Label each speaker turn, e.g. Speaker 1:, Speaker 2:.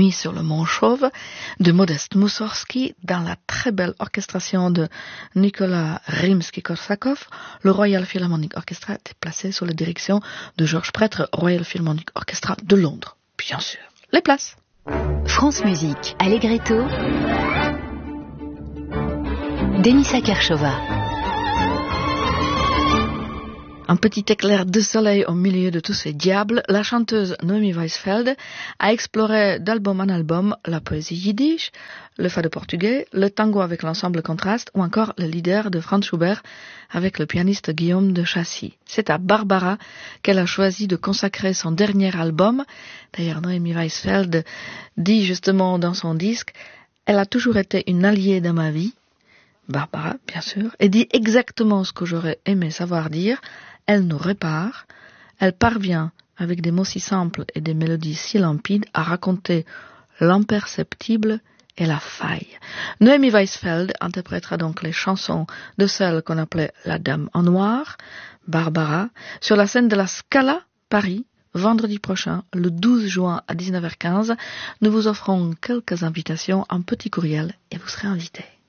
Speaker 1: Nuit sur le Mont Chauve de Modeste Moussorgsky dans la très belle orchestration de Nicolas Rimsky-Korsakov. Le Royal Philharmonic Orchestra était placé sous la direction de Georges Prêtre, Royal Philharmonic Orchestra de Londres. Bien sûr, les places.
Speaker 2: France Musique, Allegretto, Denisa Kershova.
Speaker 1: Un petit éclair de soleil au milieu de tous ces diables, la chanteuse Noémie Weisfeld a exploré d'album en album la poésie yiddish, le fado portugais, le tango avec l'ensemble contraste ou encore le leader de Franz Schubert avec le pianiste Guillaume de Chassis. C'est à Barbara qu'elle a choisi de consacrer son dernier album. D'ailleurs, Noémie Weisfeld dit justement dans son disque « Elle a toujours été une alliée dans ma vie ». Barbara, bien sûr, et dit exactement ce que j'aurais aimé savoir dire. Elle nous répare, elle parvient, avec des mots si simples et des mélodies si limpides, à raconter l'imperceptible et la faille. Noémie Weisfeld interprétera donc les chansons de celle qu'on appelait la Dame en Noir, Barbara, sur la scène de la Scala, Paris, vendredi prochain, le 12 juin à 19h15. Nous vous offrons quelques invitations, un petit courriel et vous serez invités.